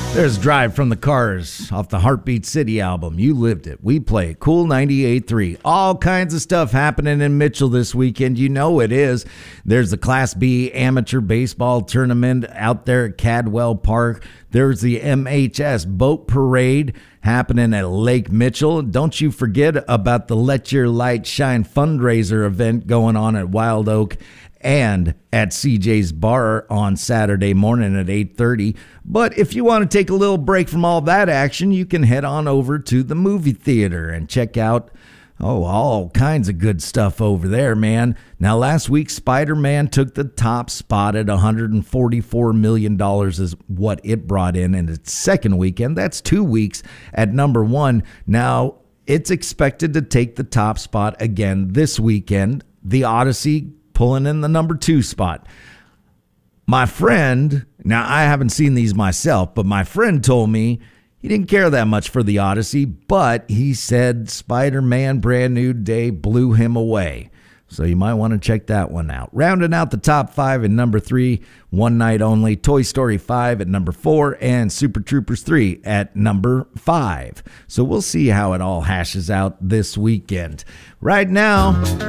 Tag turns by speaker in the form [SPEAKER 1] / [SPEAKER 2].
[SPEAKER 1] There's Drive from the Cars off the Heartbeat City album. You lived it. We play it. Cool 98.3. All kinds of stuff happening in Mitchell this weekend. You know it is. There's the Class B amateur baseball tournament out there at Cadwell Park. There's the MHS boat parade happening at Lake Mitchell. Don't you forget about the Let Your Light Shine fundraiser event going on at Wild Oak and at CJ's Bar on Saturday morning at 8:30. But if you want to take a little break from all that action, you can head on over to the movie theater and check out all kinds of good stuff over there, man. Now, last week, Spider-Man took the top spot at $144 million is what it brought in its second weekend. That's 2 weeks at number one. Now, it's expected to take the top spot again this weekend. The Odyssey pulling in the number 2 spot. My friend, now I haven't seen these myself, but my friend told me he didn't care that much for the Odyssey, but he said Spider-Man Brand New Day blew him away. So you might want to check that one out. Rounding out the top 5 at number 3, One Night Only, Toy Story 5 at number 4, and Super Troopers 3 at number 5. So we'll see how it all hashes out this weekend. Right now,